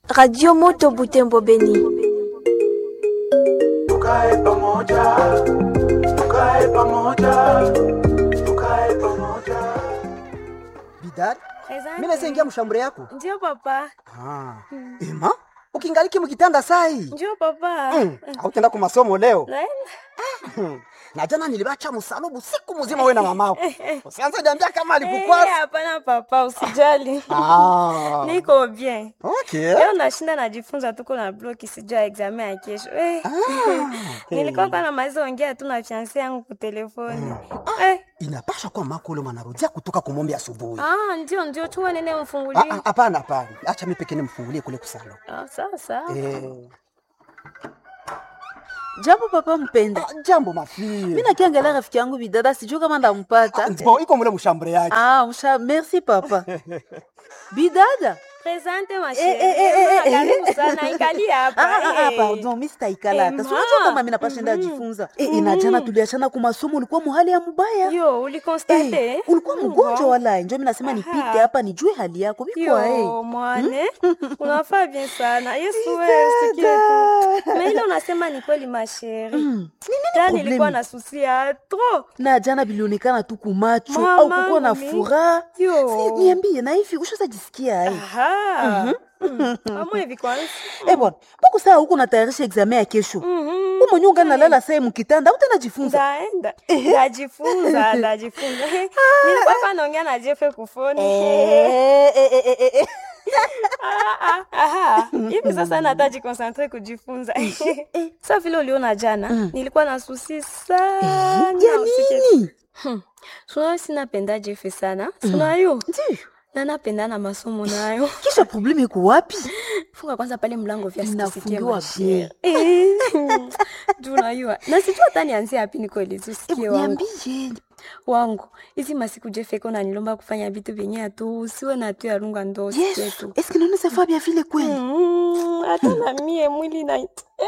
Radio Moto Butembo Beni. Tukae pamoja, tukae pamoja, tukae pamoja. Bidad, mimi naingia mshambure yako. Ndio papa. Ema, ukingaliki mkitanda sai. Ndio papa. Hautaenda kwa masomo leo. Naenda. Na jana nilibacha msalubu siku mzima wewe na mamako. Usianze niambia kama alikukwasa. Hapana papa, usijali. Niko bien. Okay. Leo nashinda najifunza tuko na bloki sijua examen ya kesho. Nilikuwa kwa namaliza ongea tu na fiancé yangu kwa telefoni. Inapasha kwa mako leo anarudia kutoka kumombe asubuhi. Ndio chuma nene mfungulie. Hapana. Acha mimi pekee nimfungulie kule kusalo. Sawa. Jambo papa mpenda. Jambo mafie. Mimi nakiangalia rafiki yangu Bidada sijui kama ndampata. Bon, iko mule mshambure yake. Merci papa. Bidada. Presente ma chérie. Karibu sana ikali hapa. Pardon, mimi sitaikala hata. Sio kama mimi napashinda jifunza. Inajana tuliachana kwa masomo ulikuwa muhali ya mbaya. Yo, ulikonstate? Ulikuwa mgonjwa wala njoo mimi nasema nipite hapa nijue hali yako. Biko mwane. Unafaa bien sana. Yesu wewe sikia tu. Mais ile unasema ni kweli ma chérie. Jana nilikuwa na susia trop. Na jana bilionekana tu kumacho au kukuwa na furaha. Niambie na hivi ushaza jisikia Amo hivi kwanza. Bwana, mbona saa huko natayarisha examen ya kesho? Wewe mwenyewe unalala saa mkitanda, utanajifunza. Najifunza. Nilikuwa hapa naongea na Jeff kufoni. Hivi sasa nataji concentrate kujifunza. Sasa vile uliona jana, nilikuwa na susi sana. Nini? Sio sinapenda Jeff sana. Sio hiyo. Ndio. Na napenda na masomo nayo. Kisha problemi iko wapi? Funga kwanza pale mlango vya sisikie mashia. Tunayua. Na sijua hata nianzie wapi nikueleze usikie wangu. Wangu. Hizi masiku Jeffeko na nilomba kufanya vitu vyenye tu usiwe na tu ya runga ndo usikie tu. Est-ce que nous savons bien vile kweli? Hata na mie mwili na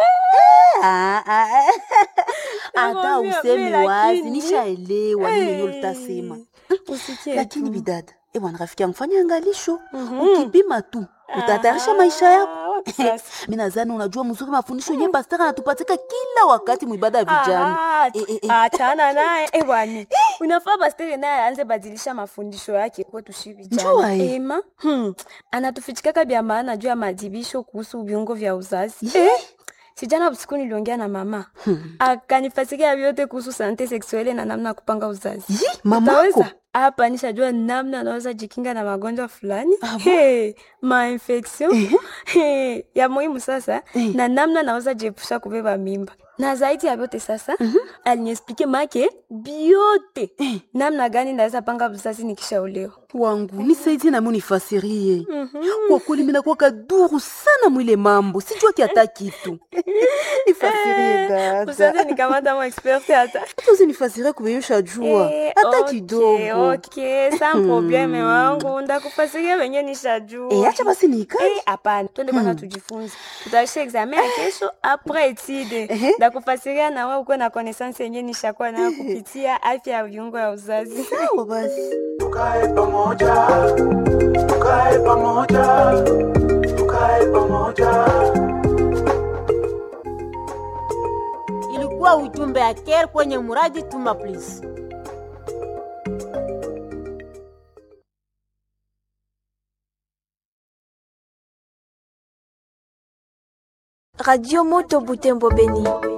Hata usemi wazi nishaelewa nini ulitasema. Usikie. Lakini Bidada, bwana rafiki yangu fanya angalisho. Ukipima tu utatayarisha maisha yako. Mimi nadhani unajua mzuri mafundisho yenyewe pastor anatupatika kila wakati muibada ya vijana. Achana naye bwana. Unafaa pastor naye aanze badilisha mafundisho yake kwetu shi vijana. Ema, anatufichika bia maana juu ya madibisho kuhusu viungo vya uzazi. Sijana usiku niliongea na mama. Akanifasikia vyote kuhusu sante sexuelle na namna kupanga uzazi. Mamako hapa nishajua namna naweza jikinga na magonjwa fulani. Ma-infection. Ya muhimu sasa na namna naweza jiepusha kubeba mimba. Na zaidi ya vyote sasa aliniexplique make biote. Namna gani naweza panga uzazi nikishaolewa. Wangu nisaidie na mimi nifasirie. Kwa kweli mimi nakuwa kaduru sana mwile mambo. Sijua kiata kitu. Nifasirie dada. Usante nikamata mo expert hata. Tuzi nifasirie kubeyusha jua. Hata kidogo. Okay, sans probleme wangu. Ndakufasiria wenye nishajua. Acha basi nikae. Hapana, twende bwana tujifunze. Tutaisha examen ya kesho après étude. Ndakufasiria na wewe uko na connaissance yenye nishakuwa nayo kupitia afya ya viungo ya uzazi. Sawa basi. Tukae pamoja, tukae pamoja, tukae pamoja. Ilikuwa ujumbe ya Care kwenye muradi Tuma Please. Radio Moto Butembo Beni.